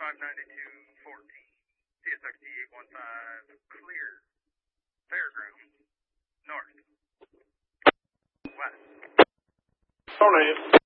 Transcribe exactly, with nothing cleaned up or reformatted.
five ninety-two fourteen. C S X D eight one five, clear. Fairgrounds, north. West. Tony.